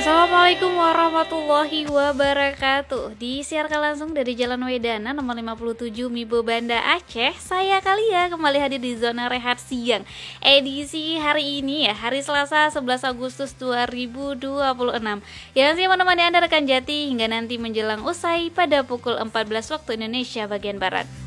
Assalamualaikum warahmatullahi wabarakatuh. Disiarkan langsung dari Jalan Wedana nomor 57 Mibo Banda Aceh. Saya Kalia kembali hadir di Zona Rehat Siang. Edisi hari ini ya, hari Selasa 11 Agustus 2026. Yang siap menemani Anda rekan Jati hingga nanti menjelang usai pada pukul 14 waktu Indonesia bagian Barat.